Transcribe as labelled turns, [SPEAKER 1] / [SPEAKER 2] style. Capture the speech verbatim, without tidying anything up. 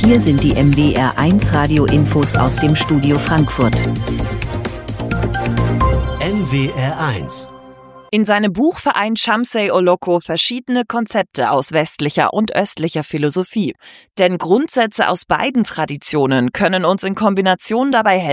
[SPEAKER 1] hier sind die M W R eins Radio-Infos aus dem Studio Frankfurt.
[SPEAKER 2] M W R eins.
[SPEAKER 3] In seinem Buch vereint Shamsay Oloko verschiedene Konzepte aus westlicher und östlicher Philosophie. Denn Grundsätze aus beiden Traditionen können uns in Kombination dabei helfen,